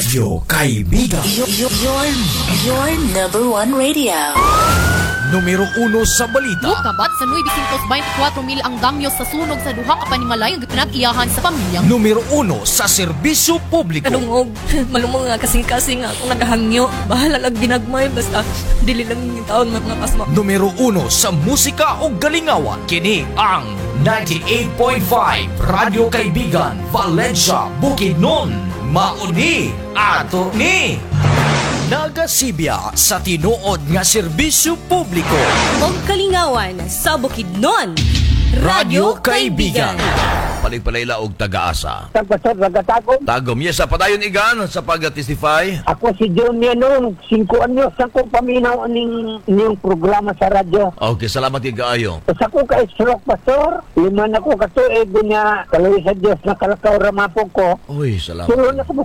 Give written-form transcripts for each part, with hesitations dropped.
Radyo Kaibigan. Your number one radio. Numero 1 sa balita. Kabat sa 924,000 ang damyos sa sunog sa duha ka panimalay nga pinag-iyahan sa pamilya. Numero 1 sa serbisyo publiko. Kalungog, malumong nga kasing-kasing nga kung nagahangyo. Bahala lang ginagmay, basta dili lang yung taon mga pasma. Numero 1 sa musika o galingawan. Kini ang 98.5 Radyo Kaibigan, Valencia, Bukidnon. Mauni ato ni nagasibya sa tinuod nga serbisyo publiko. Og kalingawan sa Bukidnon. Radyo Kaibigan. Paligpalayla og taga-asa. Pastor Ragatagom. Tagom, yes, sa padayon igan sa pag-testify. Ako si John Yanong, 5 anyos ako paminaw ning programa sa radyo. Okay, salamat kaayo. Sa ko ka stroke, Pastor. 5 na ko katuig niya, kaloy sa Diyos na kalakaw ramapog ko. Uy, salamat. Tulo na ka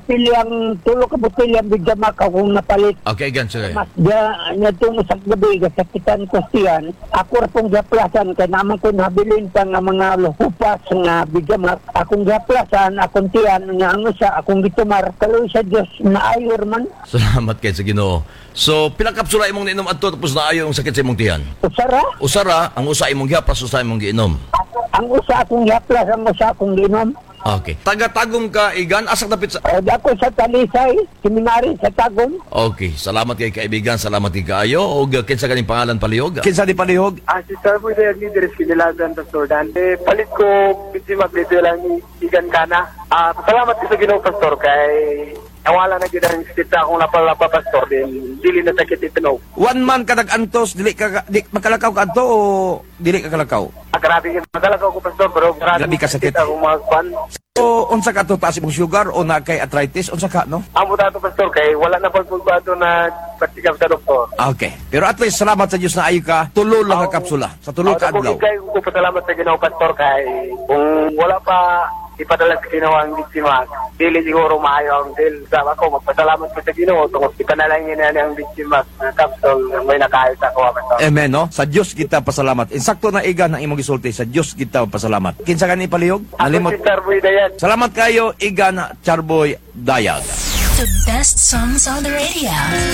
butilyang bigama ka kung napalit. Okay, gan, sige. Mas niya tungo sa gabi, kasakitan ko siyan. Ako rapong gaplasan, kaya naman ko nabilin pa nga mga luhupas nga bigama. Akong gaplasan, akong tiyan, nga ano siya, akong gitumar. Kaloy sa Diyos na ayor man. Salamat kay sa Ginoo. So, pila kapsula imong niinom adto tapos naayo ang sakit sa imong tiyan? Usara? Usara, ang usa imong gihapas, usa imong giinom. Ang usa akong gaplas, ang usa akong ginom. Okay. Taga-tagom ka, igan, asak dapit sa... O, ako sa Talisay, seminary sa Tagum. Okay, salamat kay kaibigan, salamat kay kaayo. O kinsa kaning pangalan palihog? Kinsa di palihog? Si Sir po yung leader is kinilagan sa Jordan. Palit ko, bitsi maglito lang igan ka na. Salamat ko sa Ginoo, Pastor, kay nawala na gina yung sita akong napalapa, Pastor. Dili na sakit ito. 1 month ka nag-antos, di makalakaw ka anto o dili ka kalakaw? Grabe yun. Magalakaw ko, Pastor, pero Grabe ka sakit. akong mga kwan. So, unsa ka to, taas imong sugar o na kay arthritis? Unsa ka, no? Amo dato, Pastor, kay wala na pagpagbato na patikap sa doktor. Okay. Pero at least, salamat sa Diyos na ayo ka. Tulo lang ka kapsula. Sa tulo ka adlaw. Kay ko pasalamat sa Ginoo, Pastor, kay kung wala pa ipadala sa Ginoo ang biktima, dili siguro maayo ang deal. Sa ako, magpasalamat ko sa Ginoo tungkol ipanalangin na ang biktima ng kapsul may nakahit ako, Pastor. Amen, no? Sa Diyos kita pasalamat. Insakto na igan ang imong gisulti. Sa Diyos kita pasalamat. Kinsa ka ni palihog? Ako si Sir Boy Dayan. Salamat kayo, Igan Charboy Dayag. The best songs on the radio.